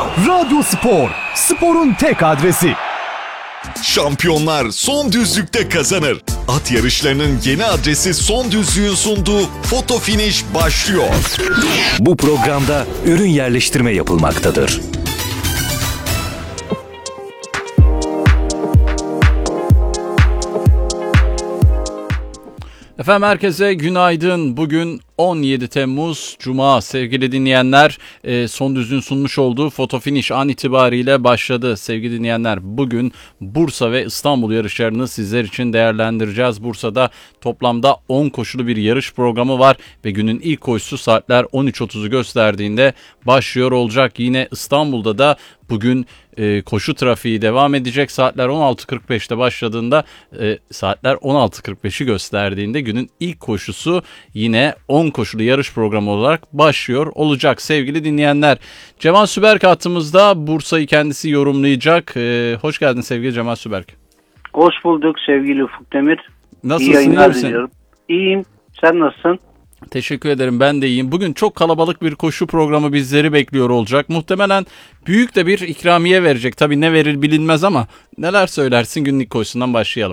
Radyo Spor, sporun tek adresi. Şampiyonlar son düzlükte kazanır. At yarışlarının yeni adresi Son Düzlük'ün sunduğu Foto Finish başlıyor. Bu programda ürün yerleştirme yapılmaktadır. Efendim herkese günaydın. Bugün 17 Temmuz Cuma. Sevgili dinleyenler, Son Düzlük'ün sunmuş olduğu Foto Finish an itibariyle başladı. Sevgili dinleyenler, bugün Bursa ve İstanbul yarışlarını sizler için değerlendireceğiz. Bursa'da toplamda 10 koşulu bir yarış programı var ve günün ilk koşusu saatler 13.30'u gösterdiğinde başlıyor olacak. Yine İstanbul'da da bugün koşu trafiği devam edecek. Saatler 16.45'te başladığında saatler 16.45'i gösterdiğinde günün ilk koşusu yine 10 koşulu yarış programı olarak başlıyor olacak sevgili dinleyenler. Cemal Süberk hattımızda, Bursa'yı kendisi yorumlayacak. Hoş geldin sevgili Cemal Süberk. Hoş bulduk sevgili Ufuk Demir. Nasılsın, iyi misin? İyiyim. Sen nasılsın? Teşekkür ederim, ben de iyiyim. Bugün çok kalabalık bir koşu programı bizleri bekliyor olacak. Muhtemelen büyük de bir ikramiye verecek. Tabii ne verir bilinmez ama neler söylersin, günlük koşusundan başlayalım.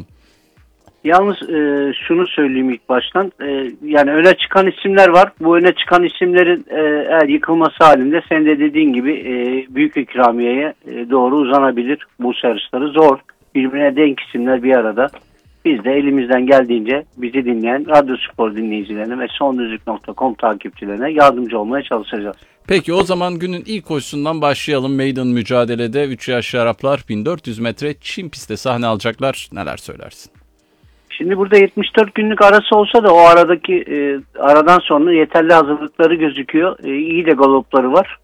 Yalnız şunu söyleyeyim ilk baştan. Yani öne çıkan isimler var. Bu öne çıkan isimlerin eğer yıkılması halinde senin de dediğin gibi büyük ikramiyeye doğru uzanabilir. Bu yarışları zor. Birbirine denk isimler bir arada. Biz de elimizden geldiğince bizi dinleyen Radyo Spor dinleyicilerine ve sondüzlük.com takipçilerine yardımcı olmaya çalışacağız. Peki o zaman günün ilk koşusundan başlayalım. Maiden mücadelede 3 yaşlı Araplar 1400 metre çim pistte sahne alacaklar. Neler söylersin? Şimdi burada 74 günlük arası olsa da o aradaki aradan sonra yeterli hazırlıkları gözüküyor. İyi de galopları var.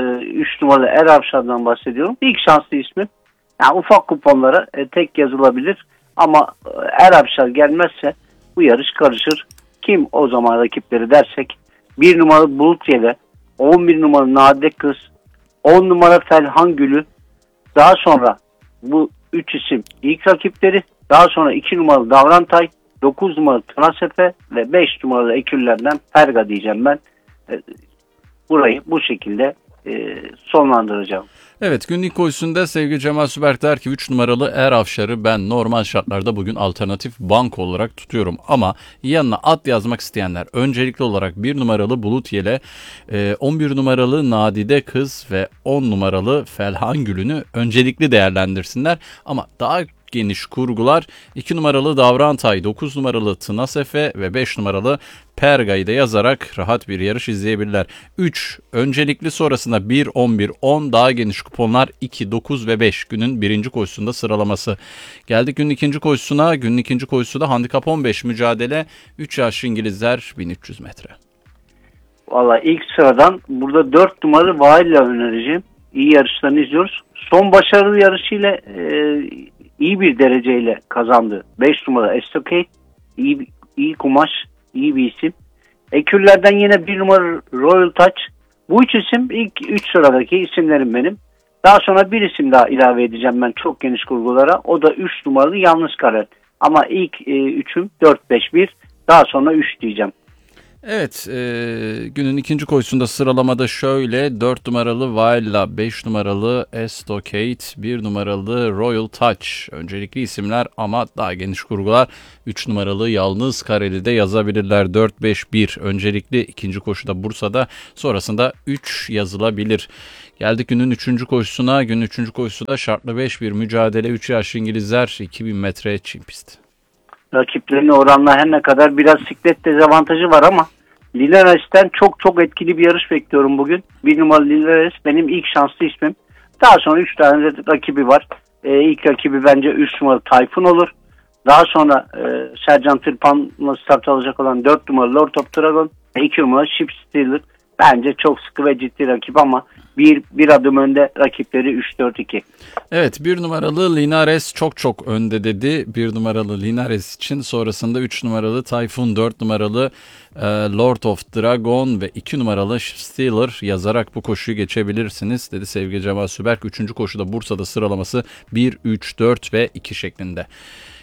3 numaralı Erapşar'dan bahsediyorum. İlk şanslı ismi. Yani ufak kuponlara tek yazılabilir. Ama Erapşar gelmezse bu yarış karışır. Kim o zaman rakipleri dersek 1 numaralı Bulutye'de, 11 numaralı Nadide Kız, 10 numara Felhan Gülü, daha sonra bu 3 isim ilk rakipleri, daha sonra 2 numaralı Davrantay, 9 numaralı Tanasefe ve 5 numaralı eküllerden Perga diyeceğim ben. Burayı bu şekilde sonlandıracağım. Evet, günlük koşusunda sevgili Cemal Süberk der ki 3 numaralı Erapşar'ı ben normal şartlarda bugün alternatif banko olarak tutuyorum. Ama yanına at yazmak isteyenler öncelikli olarak 1 numaralı Bulut Yele, 11 numaralı Nadide Kız ve 10 numaralı Felhan Gül'ünü öncelikli değerlendirsinler. Ama daha geniş kurgular 2 numaralı Davrantay, 9 numaralı Tınasefe ve 5 numaralı Perga'yı da yazarak rahat bir yarış izleyebilirler. 3 öncelikli, sonrasında 1, 11, 10 daha geniş kuponlar 2, 9 ve 5 günün birinci koşusunda sıralaması. Geldik günün ikinci koşusuna. Günün ikinci koşusu da handikap 15 mücadele 3 yaşlı İngilizler 1300 metre. Valla ilk sıradan burada 4 numaralı Vailla önereceğim. İyi yarışlarını izliyoruz. Son başarılı yarışıyla iyi bir dereceyle kazandı. 5 numara Estocade. İyi kumaş, iyi bir isim. Eküllerden yine 1 numara Royal Touch. Bu 3 isim ilk 3 sıradaki isimlerim benim. Daha sonra bir isim daha ilave edeceğim ben çok geniş kurgulara. O da 3 numaralı Yalnız Karar. Ama ilk 3'üm 4-5-1. Daha sonra 3 diyeceğim. Evet, günün ikinci koşusunda sıralamada şöyle: 4 numaralı Vailla, 5 numaralı Estocade, 1 numaralı Royal Touch. Öncelikli isimler ama daha geniş kurgular. 3 numaralı Yalnız Kareli de yazabilirler. 4-5-1 öncelikli ikinci koşuda Bursa'da, sonrasında 3 yazılabilir. Geldik günün üçüncü koşusuna. Günün üçüncü koşusu da şartlı 5 bir mücadele. 3 yaşlı İngilizler 2000 metre çim pist. Rakiplerine oranla her ne kadar biraz siklet dezavantajı var ama Linares'ten çok etkili bir yarış bekliyorum bugün. 1 numaralı Linares benim ilk şanslı ismim. Daha sonra 3 tane rakibi var. İlk rakibi bence 3 numaralı Tayfun olur. Daha sonra Sercan Tırpan'la start alacak olan 4 numaralı Lord of Dragon, 2 numaralı Ship Stealer. Bence çok sıkı ve ciddi rakip ama bir adım önde rakipleri 3-4-2. Evet, 1 numaralı Linares çok önde dedi. 1 numaralı Linares için sonrasında 3 numaralı Tayfun, 4 numaralı Lord of Dragon ve 2 numaralı Stealer yazarak bu koşuyu geçebilirsiniz dedi sevgili Cemal Süberk. 3. koşuda Bursa'da sıralaması 1, 3, 4 ve 2 şeklinde.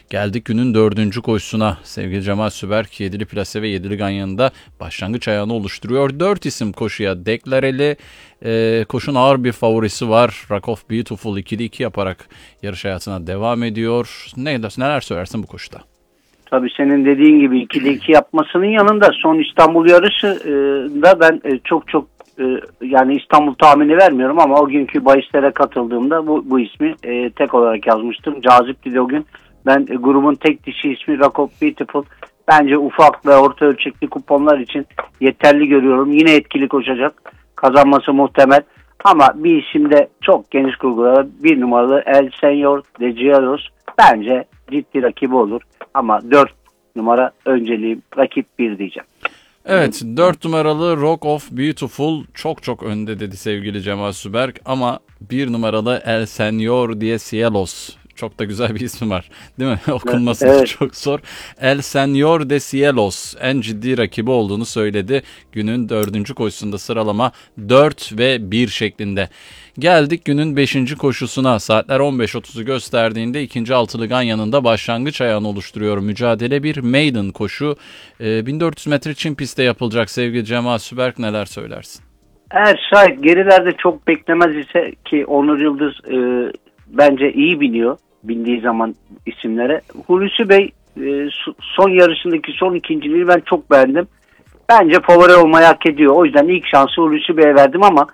Geldik günün 4. koşusuna. Sevgili Cemal Süberk 7'li plase ve 7'li ganyanında başlangıç ayağını oluşturuyor. 4 isim koşuya deklareli. Koşun ağır bir favorisi var. Rock of Beautiful 2'li 2 yaparak yarış hayatına devam ediyor. Neler söylersin bu koşuda? Tabii senin dediğin gibi 2'de 2 yapmasının yanında son İstanbul yarışı da ben çok yani İstanbul tahmini vermiyorum ama o günkü bahislere katıldığımda bu ismi tek olarak yazmıştım. Cazipti de o gün. Ben grubun tek dişi ismi Rock of Beautiful. Bence ufak ve orta ölçekli kuponlar için yeterli görüyorum. Yine etkili koşacak. Kazanması muhtemel. Ama bir isimde çok geniş kurgulara 1 numaralı El Señor de Gialos bence ciddi rakibi olur. Ama 4 numara önceliğim, rakip 1 diyeceğim. Evet, 4 numaralı Rock of Beautiful çok önde dedi sevgili Cemal Süberk ama 1 numaralı El Señor de Cielos. Çok da güzel bir ismi var değil mi? Okunması evet. Çok zor. El Señor de Cielos en ciddi rakibi olduğunu söyledi. Günün 4. koşusunda sıralama 4 ve 1 şeklinde. Geldik günün 5. koşusuna. Saatler 15.30'u gösterdiğinde ikinci altılı ganyanında başlangıç ayağını oluşturuyor. Mücadele bir maiden koşu. 1400 metre çim pistte yapılacak sevgili Cemal Süberk, neler söylersin? Eğer şayet gerilerde çok beklemez ise ki Onur Yıldız bence iyi biniyor bindiği zaman isimlere. Hulusi Bey son yarışındaki son ikinciliği ben çok beğendim. Bence favori olmayı hak ediyor. O yüzden ilk şansı Hulusi Bey'e verdim ama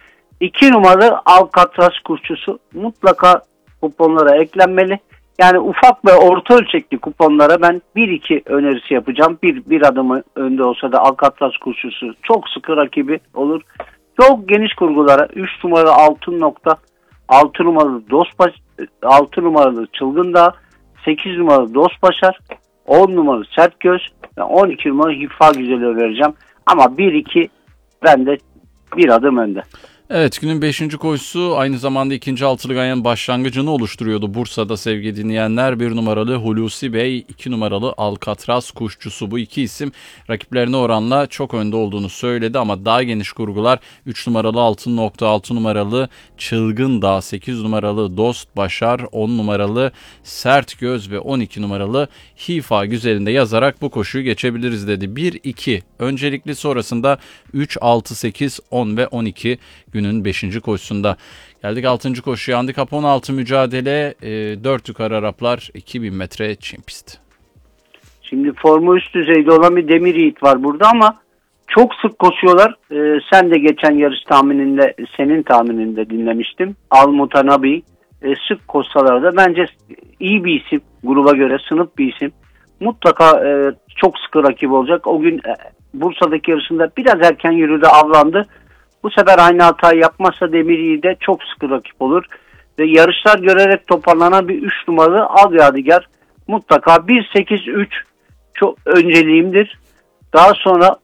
2 numaralı Alcatraz kuşçusu mutlaka kuponlara eklenmeli. Yani ufak ve orta ölçekli kuponlara ben 1-2 önerisi yapacağım. Bir adımı önde olsa da Alcatraz kuşçusu çok sıkı rakibi olur. Çok geniş kurgulara 3 numaralı altın nokta, 6 numaralı Dostbaş, 6 numaralı Çılgın Dağ, 8 numaralı Dostbaşar, 10 numaralı Sertgöz ve 12 numaralı Hifa Güzel'i vereceğim. Ama 1-2 ben de bir adım önde. Evet, günün 5. koşusu aynı zamanda ikinci altılı ganyanın başlangıcını oluşturuyordu Bursa'da sevgili dinleyenler. 1 numaralı Hulusi Bey, 2 numaralı Alcatraz kuşçusu, bu iki isim rakiplerine oranla çok önde olduğunu söyledi ama daha geniş kurgular 3 numaralı Altın Nokta, 6 numaralı Çılgın Dağ, 8 numaralı Dost Başar, 10 numaralı Sert Göz ve 12 numaralı Hifa Güzel'inde yazarak bu koşuyu geçebiliriz dedi. 1-2 öncelikli, sonrasında 3, 6, 8, 10 ve 12 günün 5. koşusunda. Geldik 6. koşuya. Handikap 16 mücadele. 4 yukarı Araplar, 2000 metre çim pist. Şimdi formu üst düzeyde olan bir Demir Yiğit var burada ama çok sık koşuyorlar. Sen de geçen yarış tahmininde, senin tahmininde dinlemiştim. Al Mutanabi sık koşsalar da bence iyi bir isim. Gruba göre sınıf bir isim. Mutlaka çok sıkı rakip olacak. O gün Bursa'daki yarışında biraz erken yürüdü, avlandı. Bu sefer aynı hatayı yapmazsa Demir Yiğit'e çok sıkı rakip olur. Ve yarışlar görerek toparlanan bir 3 numaralı Al Yadigar mutlaka 1-8-3 çok önceliğimdir. Daha sonra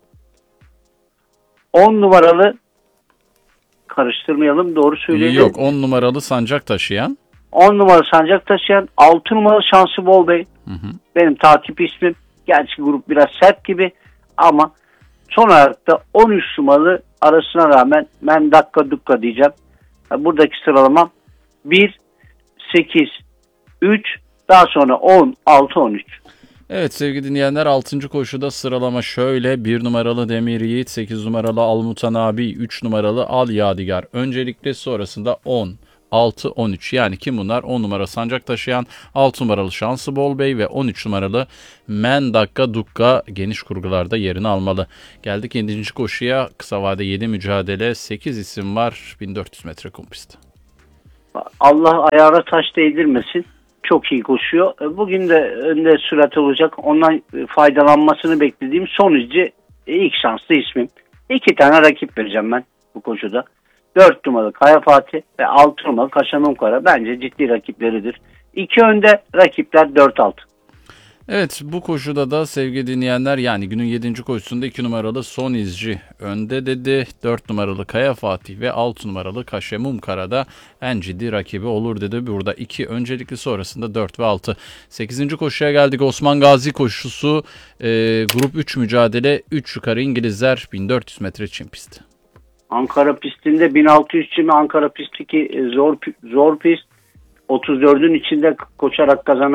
10 numaralı karıştırmayalım, doğru söyleyelim. Yok, 10 numaralı Sancak Taşıyan. 10 numaralı Sancak Taşıyan, 6 numaralı Şansı Bol Bey. Benim takip ismim. Gerçi grup biraz sert gibi ama son olarak da 13 numaralı arasına rağmen ben dakika dukka diyeceğim. Buradaki sıralamam 1, 8, 3, daha sonra 10, 6, 13. Evet sevgili dinleyenler, 6. koşuda sıralama şöyle: 1 numaralı Demir Yiğit, 8 numaralı Almutan Abi, 3 numaralı Al Yadigar öncelikle, sonrasında 10, 6, 13. Yani kim bunlar? 10 numara Sancak Taşıyan, 6 numaralı Şansı Bol Bey ve 13 numaralı Men Dakika Dukka geniş kurgularda yerini almalı. Geldik 7. koşuya. Kısa vade 7 mücadele. 8 isim var. 1400 metre kum pisti. Allah ayağına taş değdirmesin. Çok iyi koşuyor. Bugün de önde sürat olacak. Ondan faydalanmasını beklediğim sonucu ilk şanslı ismim. 2 tane rakip vereceğim ben bu koşuda. 4 numaralı Kaya Fatih ve 6 numaralı Kaşanım Kara bence ciddi rakipleridir. 2 önde rakipler 4-6. Evet, bu koşuda da sevgili dinleyenler, yani günün 7. koşusunda 2 numaralı Son İzci önde dedi. 4 numaralı Kaya Fatih ve 6 numaralı Kaşemum Kara'da en ciddi rakibi olur dedi. Burada 2 öncelikli, sonrasında 4 ve 6. 8. koşuya geldik. Osman Gazi koşusu, grup 3 mücadele, 3 yukarı İngilizler, 1400 metre çim pisti. Ankara pistinde 1600 çimi, Ankara pistteki zor pist. 34'ün içinde koşarak kazanan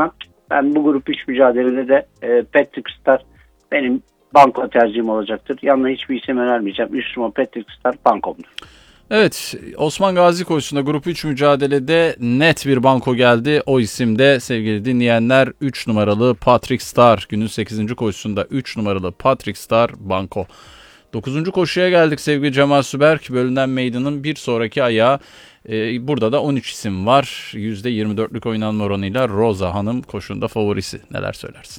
Ben bu grup 3 mücadelede de Patrick Star benim banko tercihim olacaktır. Yanına hiçbir isim önermeyeceğim. 3 numara Patrick Star bankomdur. Evet, Osman Gazi koşusunda grup 3 mücadelede net bir banko geldi. O isim de sevgili dinleyenler 3 numaralı Patrick Star. Günün 8. koşusunda 3 numaralı Patrick Star banko. 9. koşuya geldik sevgili Cemal Süberk. Bölünen meydanın bir sonraki ayağı. Burada da 13 isim var. %24'lük oynanma oranıyla Roza Hanım koşunda favorisi. Neler söylersin?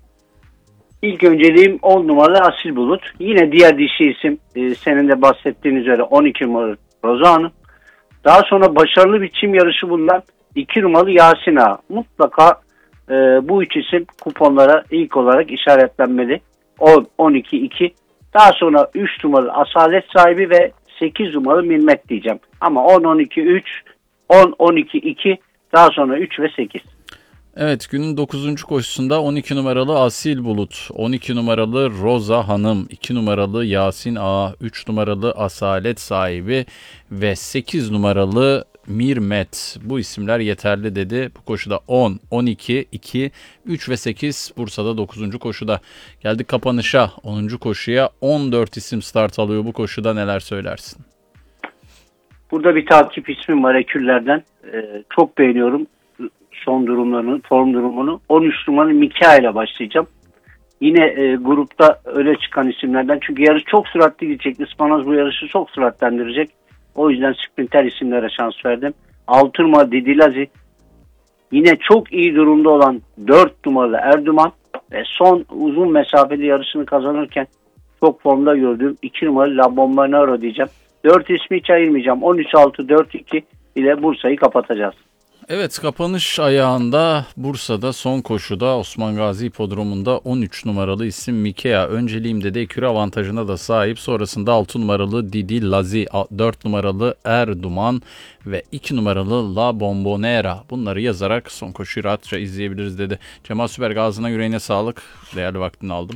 İlk önceliğim 10 numaralı Asil Bulut. Yine diğer dişi isim senin de bahsettiğin üzere 12 numaralı Roza Hanım. Daha sonra başarılı bir çim yarışı bulunan 2 numaralı Yasin Ağa. Mutlaka bu üç isim kuponlara ilk olarak işaretlenmeli. 10, 12, 2. Daha sonra 3 numaralı Asalet Sahibi ve 8 numaralı Milmet diyeceğim. Ama 10, 12, 3, 10, 12, 2, daha sonra 3 ve 8. Evet, günün 9. koşusunda 12 numaralı Asil Bulut, 12 numaralı Roza Hanım, 2 numaralı Yasin Ağa, 3 numaralı Asalet Sahibi ve 8 numaralı Mirmet. Bu isimler yeterli dedi. Bu koşuda 10, 12, 2, 3 ve 8 Bursa'da 9. koşuda. Geldik kapanışa 10. koşuya. 14 isim start alıyor bu koşuda, neler söylersin? Burada bir takip ismim var Eküller'den. Çok beğeniyorum son durumlarını, form durumunu. 13 numaralı Mika ile başlayacağım. Yine grupta öne çıkan isimlerden. Çünkü yarış çok süratli gidecek. Ispanoz bu yarışı çok süratlendirecek. O yüzden sprinter isimlere şans verdim. 6 numaralı Didilazi. Yine çok iyi durumda olan 4 numaralı Erduman. Ve son uzun mesafeli yarışını kazanırken çok formda gördüğüm 2 numaralı La Bombonera diyeceğim. 4 ismi hiç ayırmayacağım. 13-6-4-2 ile Bursa'yı kapatacağız. Evet, kapanış ayağında Bursa'da son koşuda Osman Gazi Hipodromu'nda 13 numaralı isim Mikea. Önceliğimde de ekürü avantajına da sahip. Sonrasında 6 numaralı Didi Lazi, 4 numaralı Erduman ve 2 numaralı La Bombonera. Bunları yazarak son koşuyu rahatça izleyebiliriz dedi. Cemal Süberk, ağzına yüreğine sağlık. Değerli vaktini aldım.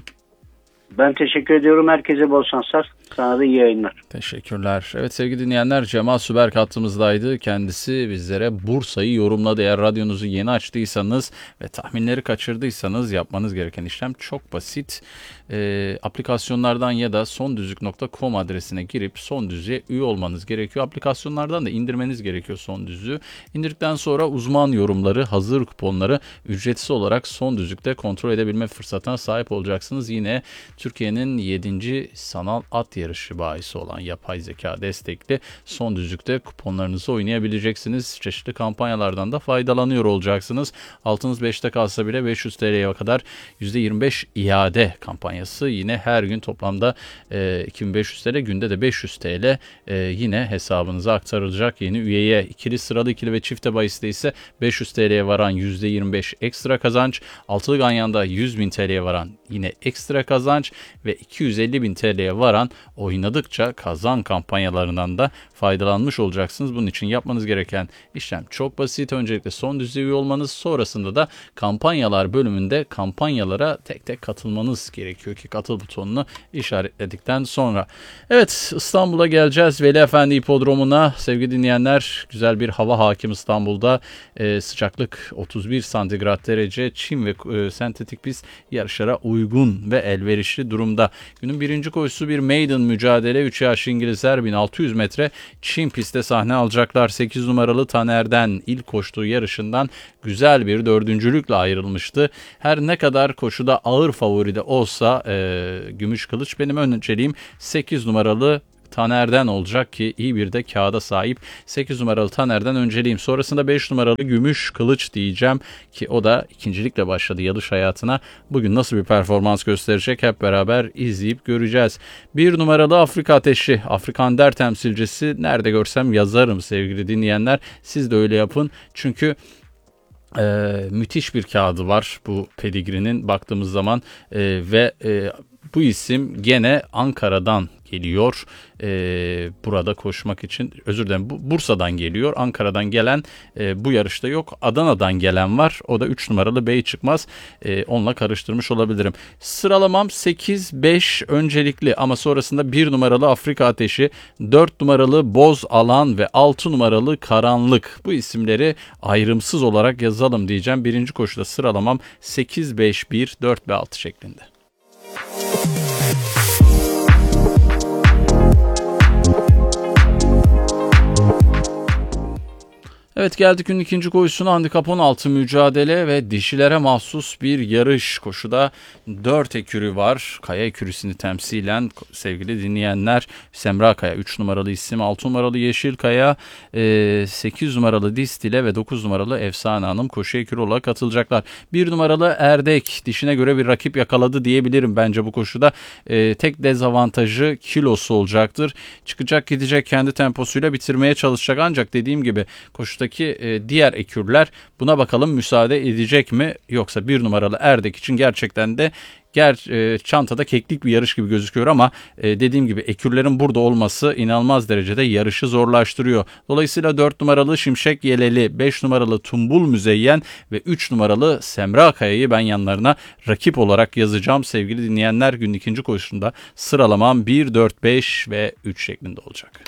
Ben teşekkür ediyorum. Herkese bol şanslar. Sana da iyi yayınlar. Teşekkürler. Evet sevgili dinleyenler, Cemal Süberk hattımızdaydı. Kendisi bizlere Bursa'yı yorumladı. Eğer radyonuzu yeni açtıysanız ve tahminleri kaçırdıysanız yapmanız gereken işlem çok basit. Aplikasyonlardan ya da sondüzlük.com adresine girip Son Düzlüğe üye olmanız gerekiyor. Aplikasyonlardan da indirmeniz gerekiyor Son Düzlüğü. İndirdikten sonra uzman yorumları, hazır kuponları ücretsiz olarak Son Düzlük'te kontrol edebilme fırsatına sahip olacaksınız. Yine Türkiye'nin 7. sanal at yarışı bahisi olan yapay zeka destekli Son Düzlük'te kuponlarınızı oynayabileceksiniz. Çeşitli kampanyalardan da faydalanıyor olacaksınız. Altınız 5'te kalsa bile 500 TL'ye kadar %25 iade kampanyası. Yine her gün toplamda 2500 TL, günde de 500 TL yine hesabınıza aktarılacak yeni üyeye. İkili, sıralı ikili ve çifte bahiste ise 500 TL'ye varan %25 ekstra kazanç. Altılı ganyanda 100.000 TL'ye varan yine ekstra kazanç ve 250.000 TL'ye varan oynadıkça kazan kampanyalarından da faydalanmış olacaksınız. Bunun için yapmanız gereken işlem çok basit. Öncelikle Son Düzlüğe üye olmanız, sonrasında da kampanyalar bölümünde kampanyalara tek tek katılmanız gerekiyor ki katıl butonunu işaretledikten sonra. Evet, İstanbul'a geleceğiz. Veli Efendi Hipodromu'na sevgili dinleyenler, güzel bir hava hakim İstanbul'da. Sıcaklık 31 santigrat derece, çim ve sentetik pist yarışlara uygun ve elverişli durumda. Günün birinci koşusu bir maiden mücadele. 3 yaş İngilizler 1600 metre çim pistte sahne alacaklar. 8 numaralı Taner'den ilk koştuğu yarışından güzel bir dördüncülükle ayrılmıştı. Her ne kadar koşuda ağır favori de olsa Gümüş Kılıç, benim önceliğim 8 numaralı Taner'den olacak ki iyi bir de kağıda sahip. 8 numaralı Taner'den önceliğim. Sonrasında 5 numaralı Gümüş Kılıç diyeceğim ki o da ikincilikle başladı yarış hayatına. Bugün nasıl bir performans gösterecek hep beraber izleyip göreceğiz. 1 numaralı Afrika Ateşi, Afrikan Der temsilcisi, nerede görsem yazarım sevgili dinleyenler. Siz de öyle yapın çünkü müthiş bir kağıdı var bu pedigrinin baktığımız zaman ve bu isim gene Ankara'dan geliyor. Burada koşmak için, özür dilerim, Bursa'dan geliyor. Ankara'dan gelen bu yarışta yok. Adana'dan gelen var. O da 3 numaralı Bey Çıkmaz. Onunla karıştırmış olabilirim. Sıralamam 8-5 öncelikli ama sonrasında 1 numaralı Afrika Ateşi, 4 numaralı Boz Alan ve 6 numaralı Karanlık. Bu isimleri ayrımsız olarak yazalım diyeceğim. Birinci koşuda sıralamam 8-5-1, 4 ve 6 şeklinde. Evet, geldik günün ikinci koşusuna. Handikap 16 mücadele ve dişilere mahsus bir yarış. Koşuda 4 ekürü var. Kaya ekürüsünü temsilen sevgili dinleyenler, Semra Kaya 3 numaralı isim, 6 numaralı Yeşil Kaya, 8 numaralı Distile ve 9 numaralı Efsane Hanım koşu ekürü olarak katılacaklar. 1 numaralı Erdek dişine göre bir rakip yakaladı diyebilirim bence bu koşuda. Tek dezavantajı kilosu olacaktır. Çıkacak gidecek, kendi temposuyla bitirmeye çalışacak, ancak dediğim gibi koşuda diğer ekürler buna bakalım müsaade edecek mi, yoksa 1 numaralı Erdek için gerçekten de çantada keklik bir yarış gibi gözüküyor ama dediğim gibi ekürlerin burada olması inanılmaz derecede yarışı zorlaştırıyor. Dolayısıyla 4 numaralı Şimşek Yeleli, 5 numaralı Tumbul Müzeyyen ve 3 numaralı Semra Kaya'yı ben yanlarına rakip olarak yazacağım. Sevgili dinleyenler, günün ikinci koşusunda sıralamam 1, 4, 5 ve 3 şeklinde olacak.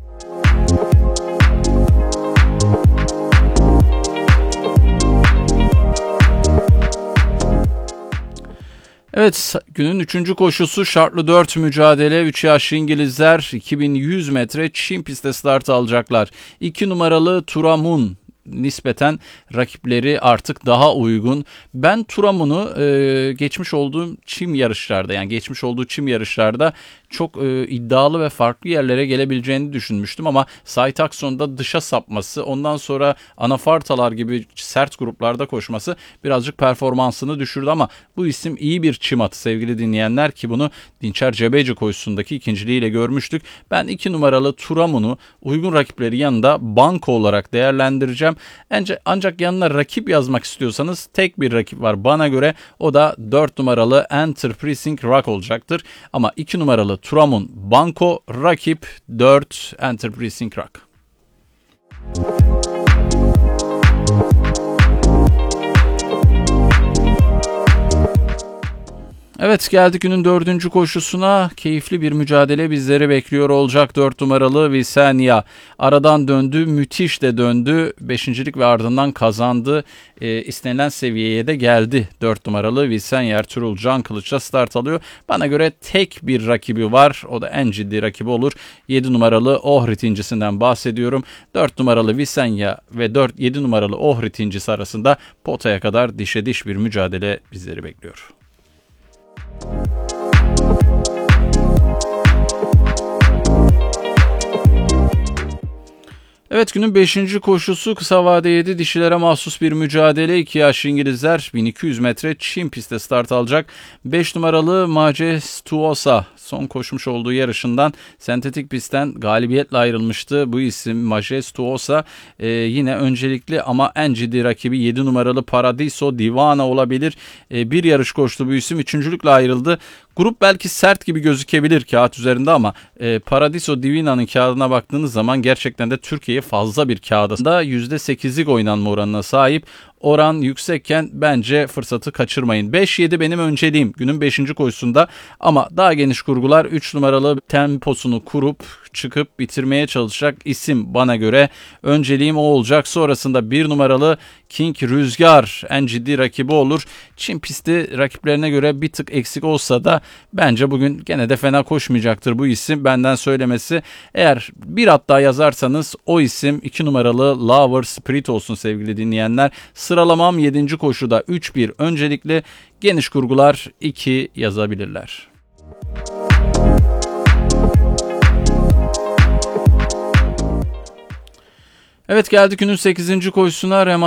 Evet, günün 3. koşusu şartlı 4 mücadele. 3 yaşlı İngilizler 2100 metre çim pistte start alacaklar. 2 numaralı Turamun nispeten rakipleri artık daha uygun. Ben Turamun'u geçmiş olduğu çim yarışlarda çok iddialı ve farklı yerlere gelebileceğini düşünmüştüm ama Saytakson'da dışa sapması, ondan sonra Anafartalar gibi sert gruplarda koşması birazcık performansını düşürdü ama bu isim iyi bir çim atı sevgili dinleyenler, ki bunu Dinçer Cebeci koşusundaki ikinciliğiyle görmüştük. Ben 2 numaralı Turamun'u uygun rakipleri yanında banko olarak değerlendireceğim. Ancak yanına rakip yazmak istiyorsanız tek bir rakip var bana göre, o da 4 numaralı Enter Pressing Rock olacaktır. Ama 2 numaralı Turamun banko, rakip 4 Enter Pressing Rock. Evet, geldik günün 4. koşusuna. Keyifli bir mücadele bizleri bekliyor olacak. 4 numaralı Visenya aradan döndü, müthiş de döndü. 5.lik ve ardından kazandı. İstenilen seviyeye de geldi. 4 numaralı Visenya Ertuğrul Can Kılıç'la start alıyor. Bana göre tek bir rakibi var. O da en ciddi rakibi olur. 7 numaralı Ohrit İncisi'nden bahsediyorum. 4 numaralı Visenya ve 7 numaralı Ohrit İncisi arasında potaya kadar dişe diş bir mücadele bizleri bekliyor. Evet, günün 5. koşusu kısa vade 7 dişilere mahsus bir mücadele. 2 yaşlı İngilizler 1200 metre çim pistte start alacak. 5 numaralı Majestuosa son koşmuş olduğu yarışından sentetik pistten galibiyetle ayrılmıştı. Bu isim Majestuosa yine öncelikli ama en ciddi rakibi 7 numaralı Paradiso Divana olabilir. Bir yarış koştu bu isim, 3.lükle ayrıldı. Grup belki sert gibi gözükebilir kağıt üzerinde ama Paradiso Divina'nın kağıdına baktığınız zaman gerçekten de Türkiye'ye fazla bir kağıdında %8'lik oynanma oranına sahip. Oran yüksekken bence fırsatı kaçırmayın. 5-7 benim önceliğim günün 5. koşusunda ama daha geniş kurgular 3 numaralı temposunu kurup çıkıp bitirmeye çalışacak isim bana göre. Önceliğim o olacak. Sonrasında 1 numaralı King Rüzgar en ciddi rakibi olur. Çim pisti rakiplerine göre bir tık eksik olsa da bence bugün gene de fena koşmayacaktır bu isim. Benden söylemesi. Eğer bir at daha yazarsanız o isim 2 numaralı Lover Spirit olsun sevgili dinleyenler. Sıralamam 7. koşuda 3-1 öncelikli, geniş kurgular 2 yazabilirler. Evet, geldik günün 8. koşusuna.